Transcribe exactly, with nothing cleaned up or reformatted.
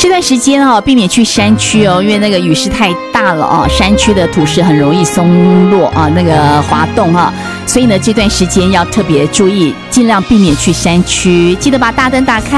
这段时间啊，避免去山区哦，因为那个雨势太大了啊，山区的土石很容易松落啊，那个滑动哈、啊，所以呢，这段时间要特别注意，尽量避免去山区，记得把大灯打开。